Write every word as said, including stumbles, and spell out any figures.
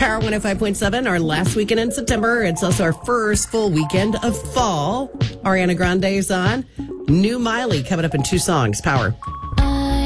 Power one oh five point seven, our last weekend in September. It's also our first full weekend of fall. Ariana Grande is on. New Miley coming up in two songs. Power.